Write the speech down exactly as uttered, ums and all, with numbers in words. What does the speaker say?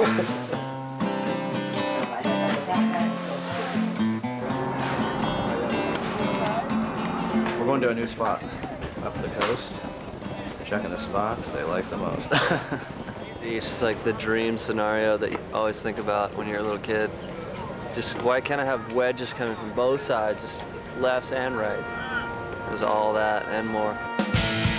We're going to a new spot up the coast. Checking the spots they like the most. It's just like the dream scenario that you always think about when you're a little kid. Just why can't I have wedges coming from both sides, just lefts and rights? It was all that and more.